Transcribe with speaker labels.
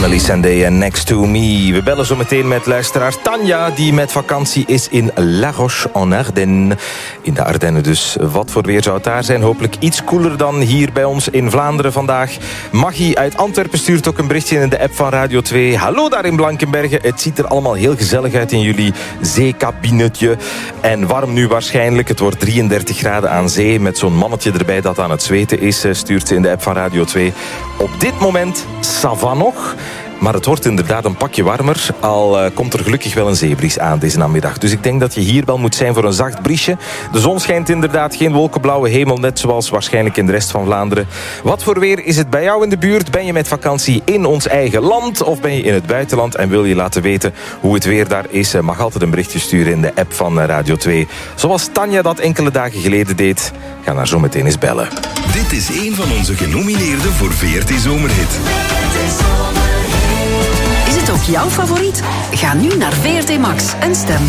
Speaker 1: Melly Sandé en Next to Me. We bellen zo meteen met luisteraar Tanja, die met vakantie is in La Roche-en-Ardenne. In de Ardennen dus. Wat voor weer zou het daar zijn? Hopelijk iets koeler dan hier bij ons in Vlaanderen vandaag. Maggie uit Antwerpen stuurt ook een berichtje in de app van Radio 2. Hallo daar in Blankenberge. Het ziet er allemaal heel gezellig uit in jullie zeekabinetje. En warm nu waarschijnlijk. Het wordt 33 graden aan zee met zo'n mannetje erbij dat aan het zweten is, stuurt ze in de app van Radio 2. Op dit moment, ça va nog. Maar het wordt inderdaad een pakje warmer. Al komt er gelukkig wel een zeebries aan deze namiddag. Dus ik denk dat je hier wel moet zijn voor een zacht briesje. De zon schijnt inderdaad, geen wolkenblauwe hemel, net zoals waarschijnlijk in de rest van Vlaanderen. Wat voor weer is het bij jou in de buurt? Ben je met vakantie in ons eigen land of ben je in het buitenland en wil je laten weten hoe het weer daar is? Mag altijd een berichtje sturen in de app van Radio 2. Zoals Tanja dat enkele dagen geleden deed. Ga haar zo meteen eens bellen.
Speaker 2: Dit is een van onze genomineerden voor VRT Zomerhit.
Speaker 3: Is het ook jouw favoriet? Ga nu naar VRT Max en stem.